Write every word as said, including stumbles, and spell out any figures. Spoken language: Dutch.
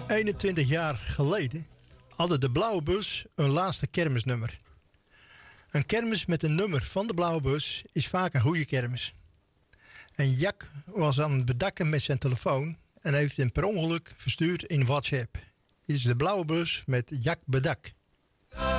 eenentwintig jaar geleden hadden de Blauwe Bus een laatste kermisnummer. Een kermis met een nummer van de Blauwe Bus is vaak een goede kermis. En Jack was aan het bedakken met zijn telefoon en heeft hem per ongeluk verstuurd in WhatsApp. Dit is de Blauwe Bus met Jack Bedak.